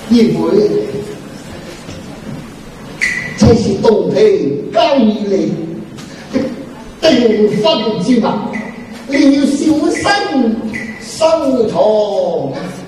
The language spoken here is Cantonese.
因为这是东北高义里定分之物，你要小心收藏。